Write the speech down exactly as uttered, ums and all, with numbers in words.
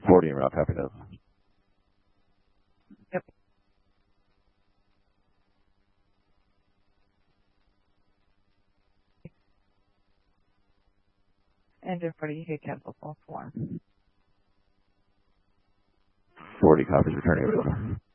forty in route, copy that. Yep. Engine forty, you hit cancel full form. forty copies returning over.